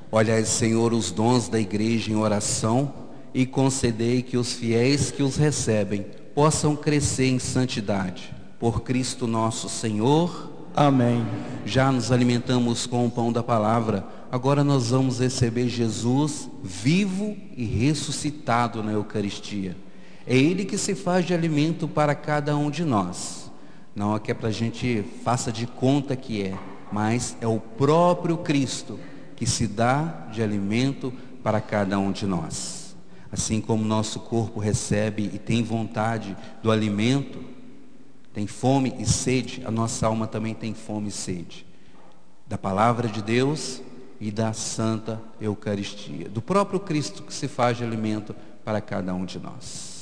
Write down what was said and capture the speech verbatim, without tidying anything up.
Olhai, Senhor, os dons da igreja em oração e concedei que os fiéis que os recebem possam crescer em santidade. Por Cristo nosso Senhor. Amém. Já nos alimentamos com o pão da palavra. Agora nós vamos receber Jesus vivo e ressuscitado na Eucaristia. É Ele que se faz de alimento para cada um de nós. Não é que é para a gente faça de conta que é, mas é o próprio Cristo que se dá de alimento para cada um de nós. Assim como nosso corpo recebe e tem vontade do alimento, tem fome e sede, a nossa alma também tem fome e sede da palavra de Deus e da Santa Eucaristia, do próprio Cristo que se faz de alimento para cada um de nós.